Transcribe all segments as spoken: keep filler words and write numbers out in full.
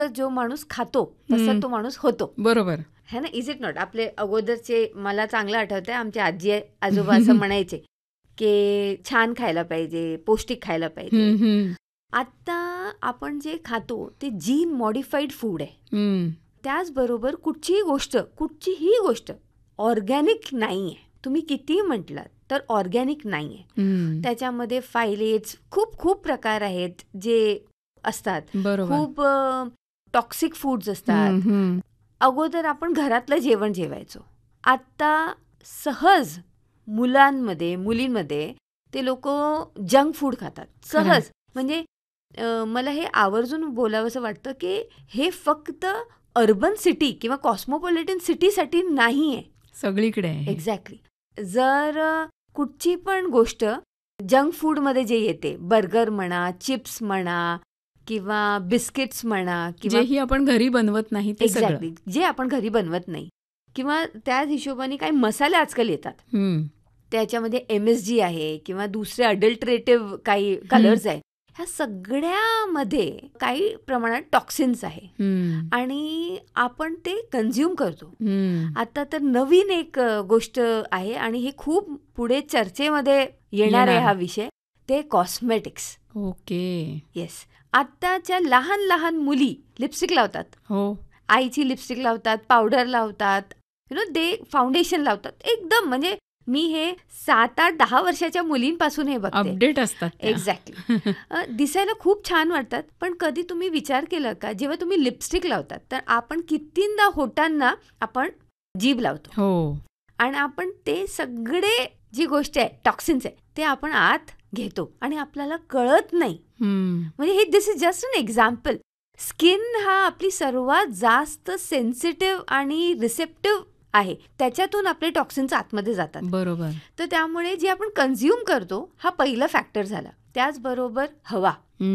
जो माणूस खातो तसा तो माणूस होतो. बरोबर है ना, इज इट नॉट? आपले अगोदरचे मला चांगलं आठवतंय, आमचे आजी आजोबा असं म्हणायचे की छान खायला पाहिजे, पौष्टिक खायला पाहिजे. आता आपण जे खातो ते जीन मॉडिफाईड फूड आहे. त्याचबरोबर कुठचीही गोष्ट कुठचीही गोष्ट ऑर्गॅनिक नाही आहे. तुम्ही कितीही म्हटलात तर ऑर्गॅनिक नाही आहे. त्याच्यामध्ये फायलेट्स खूप खूप प्रकार आहेत जे असतात. खूप टॉक्सिक फूड्स असतात. अगोदर आपण घरातलं जेवण जेवायचो. आता सहज मुलांमध्ये मुलींमध्ये ते लोक जंक फूड खातात सहज. म्हणजे मला हे आवर्जून बोलावंसं वाटतं की हे फक्त अर्बन सिटी किंवा कॉस्मोपॉलिटन सिटीसाठी नाही आहे, सगळीकडे आहे. एक्झॅक्टली. जर कुठची पण गोष्ट जंक फूडमध्ये जे येते, बर्गर म्हणा, चिप्स म्हणा किंवा बिस्किट्स म्हणा, किंवा जेही आपण घरी बनवत नाही ते सगळं, एक्झॅक्टली जे आपण घरी बनवत नाही, किंवा त्याच हिशोबाने काही मसाले आजकाल येतात त्याच्यामध्ये एम एस जी आहे किंवा दुसरे अडल्ट्रेटिव्ह काही कलर्स आहे. ह्या सगळ्यामध्ये काही प्रमाणात टॉक्सिन्स आहे आणि आपण ते कन्झ्युम करतो. आता तर नवीन एक गोष्ट आहे आणि हे खूप पुढे चर्चेमध्ये येणार आहे हा विषय, ते कॉस्मेटिक्स. ओके. येस. आत्ताच्या लहान लहान मुली लिपस्टिक लावतात. हो. आईची लिपस्टिक लावतात, पावडर लावतात, यु नो दे फाउंडेशन लावतात. एकदम म्हणजे मी हे सात आठ दहा वर्षाच्या मुलींपासून हे बघते. अपडेट असतात. एक्झॅक्टली. दिसायला खूप छान वाटतात. पण कधी तुम्ही विचार केला का, जेव्हा तुम्ही लिपस्टिक लावतात तर आपण कितींदा होटांना आपण जीभ लावतो. हो. आणि आपण ते सगळे जी गोष्ट आहे टॉक्सिन्स आहे ते आपण आत घेतो आणि आपल्याला कळत नाही. म्हणजे हे दिस is just an example. Skin हा आपली सर्वात जास्त सेन्सिटिव्ह आणि रिसेप्टिव्ह आहे, त्याच्यातून आपले टॉक्सिन्स आतमध्ये जातात. बरोबर. तर त्यामुळे जे आपण कन्झ्युम करतो हा पहिला फॅक्टर झाला. त्याचबरोबर हवा,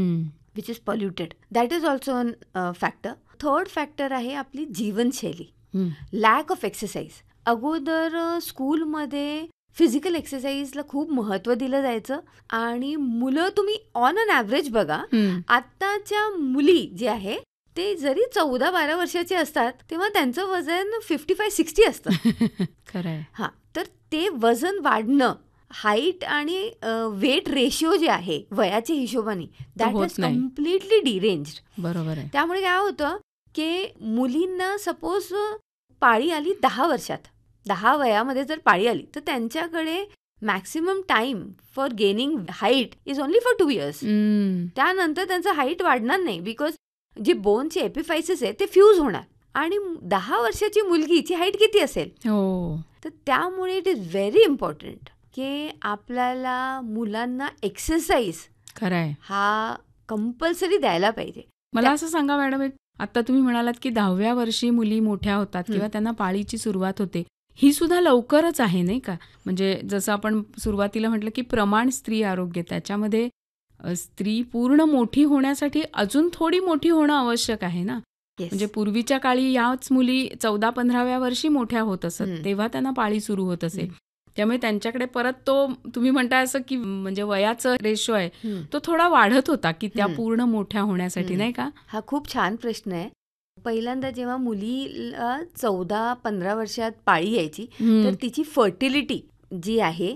which is polluted, that is also an factor. Third factor आहे आपली जीवनशैली, लॅक ऑफ एक्सरसाइज. अगोदर स्कूलमध्ये फिजिकल एक्सरसाइजला खूप महत्त्व दिलं जायचं आणि मुलं तुम्ही ऑन अन ॲव्हरेज बघा, आत्ताच्या मुली जे आहे ते जरी चौदा बारा वर्षाचे असतात तेव्हा त्यांचं वजन फिफ्टी फाय सिक्स्टी असतं. खरंय. हां, तर ते वजन वाढणं, हाईट आणि वेट रेशिओ जे आहे वयाच्या हिशोबाने, दॅट इज कम्प्लिटली डिरेंज्ड. बरोबर आहे. त्यामुळे काय होतं की मुलींना सपोज पाळी आली दहा वर्षात, दहा वयामध्ये जर पाळी आली तर त्यांच्याकडे maximum time for gaining height is only for two years. त्यानंतर त्यांचं हाईट वाढणार नाही, बिकॉज जे बोनचे एपिफायसिस आहे ते फ्यूज होणार. आणि दहा वर्षाची मुलगीची हाईट किती असेल? हो. तर त्यामुळे इट इज व्हेरी इम्पॉर्टंट की आपल्याला मुलांना एक्सरसाइज खरंय हा कंपल्सरी द्यायला पाहिजे. मला असं सांगा मॅडम, आता तुम्ही म्हणालात की दहाव्या वर्षी मुली मोठ्या होतात किंवा त्यांना पाळीची सुरुवात होते, ही सुद्धा लवकरच आहे नाही का? म्हणजे जसं आपण सुरुवातीला म्हटलं की प्रमाण स्त्री आरोग्य, त्याच्यामध्ये स्त्री पूर्ण मोठी होण्यासाठी अजून थोडी मोठी होणं आवश्यक आहे ना. Yes. म्हणजे पूर्वीच्या काळी याच मुली चौदा पंधराव्या वर्षी मोठ्या होत असत, तेव्हा त्यांना पाळी सुरू होत असे. त्यामुळे त्यांच्याकडे परत तो तुम्ही म्हणताय असं की म्हणजे वयाचा रेशो आहे तो थोडा वाढत होता की त्या पूर्ण मोठ्या होण्यासाठी, नाही का? हा खूप छान प्रश्न आहे. पहिल्यांदा जेव्हा मुलीला चौदा पंधरा वर्षात पाळी यायची तर तिची फर्टिलिटी जी आहे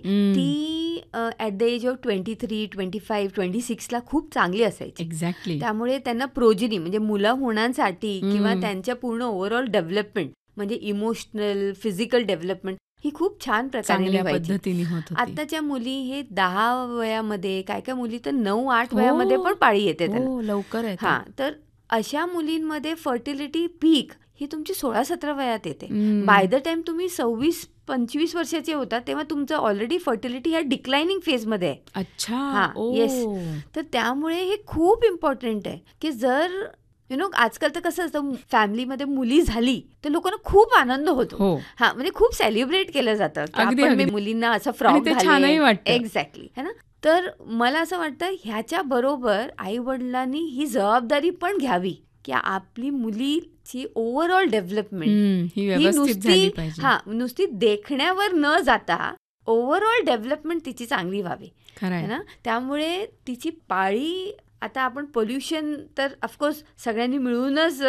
ती at the age of twenty three twenty five twenty सिक्सला खूप चांगली असायची. एक्झॅक्टली. त्यामुळे त्यांना प्रोजिनी म्हणजे मुलं होण्यासाठी किंवा त्यांच्या पूर्ण ओव्हरऑल डेव्हलपमेंट म्हणजे इमोशनल फिजिकल डेव्हलपमेंट ही खूप छान प्रकारे पद्धतीने होत होती. आताच्या मुली हे दहा वयामध्ये, काय काय मुली तर नऊ आठ वयामध्ये पण पाळी येते त्यांना. लवकर आहे. हा, तर अशा मुलींमध्ये फर्टिलिटी पीक ही तुमची सोळा सतरा वयात येते. बाय द टाइम तुम्ही सव्वीस पंचवीस वर्षाचे होतात तेव्हा तुमचं ऑलरेडी फर्टिलिटी ह्या डिक्लायनिंग फेजमध्ये आहे. अच्छा. हा, येस. तर त्यामुळे हे खूप इम्पॉर्टंट आहे की जर यु नो आजकाल तर कसं असतं, फॅमिलीमध्ये मुली झाली तर लोकांना खूप आनंद होतो. हा, म्हणजे खूप सेलिब्रेट केलं जातं मुलींना असं फ्रॉक घालणे. एक्झॅक्टली, है ना. तर मला असं वाटतं ह्याच्या बरोबर आई वडिलांनी ही जबाबदारी पण घ्यावी की आपली मुलीची ओव्हरऑल डेव्हलपमेंट ही नुसती हा नुसती देखण्यावर न जाता ओव्हरऑल डेव्हलपमेंट तिची चांगली व्हावी, है ना. त्यामुळे तिची पाळी आता आपण पोल्युशन तर ऑफकोर्स सगळ्यांनी मिळूनच